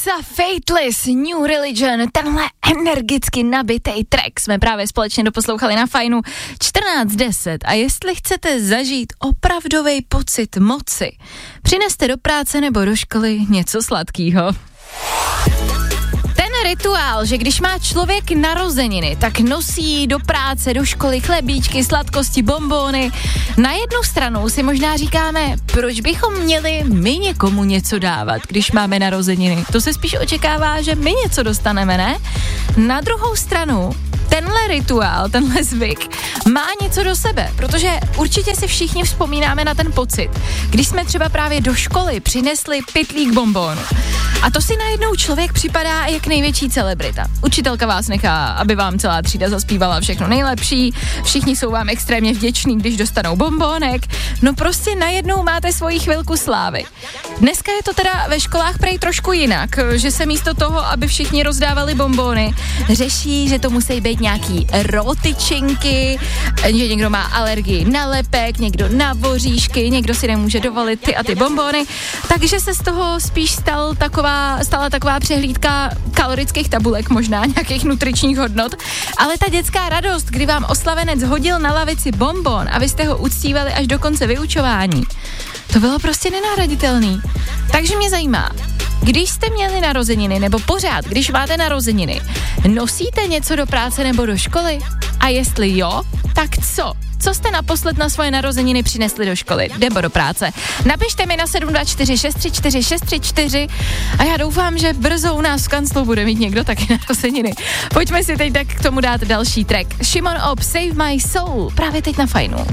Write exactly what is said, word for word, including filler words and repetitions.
Alexa Fateless, New Religion, tenhle energicky nabitej track jsme právě společně doposlouchali na Fajnu čtrnáct deset a jestli chcete zažít opravdový pocit moci, přineste do práce nebo do školy něco sladkýho. Rituál, že když má člověk narozeniny, tak nosí do práce, do školy chlebíčky, sladkosti, bonbóny. Na jednu stranu si možná říkáme, proč bychom měli my někomu něco dávat, když máme narozeniny. To se spíš očekává, že my něco dostaneme, ne? Na druhou stranu, tenhle rituál, tenhle zvyk má něco do sebe, protože určitě si všichni vzpomínáme na ten pocit, když jsme třeba právě do školy přinesli pytlík bonbónu. A to si najednou člověk připadá jak největší celebrita. Učitelka vás nechá, aby vám celá třída zaspívala všechno nejlepší, všichni jsou vám extrémně vděční, když dostanou bonbónek, no prostě najednou máte svoji chvilku slávy. Dneska je to teda ve školách prej trošku jinak, že se místo toho, aby všichni rozdávali bonbóny, řeší, že to musí být nějaký rotyčinky, že někdo má alergii na lepek, někdo na voříšky, někdo si nemůže dovolit ty a ty bonbóny, takže se z toho spíš stal taková, stala taková přehlídka kalorických tabulek, možná nějakých nutričních hodnot, ale ta dětská radost, kdy vám oslavenec hodil na lavici bonbon a vy jste ho uctívali až do konce vyučování, to bylo prostě nenahraditelný. Takže mě zajímá, když jste měli narozeniny, nebo pořád, když máte narozeniny, nosíte něco do práce nebo do školy? A jestli jo, tak co? Co jste naposled na svoje narozeniny přinesli do školy nebo do práce? Napište mi na sedm dva čtyři šest tři čtyři šest tři čtyři a já doufám, že brzo u nás v kanclu bude mít někdo taky narozeniny. Pojďme si teď tak k tomu dát další track. Šimon Ob, Save My Soul, právě teď na Fajnu.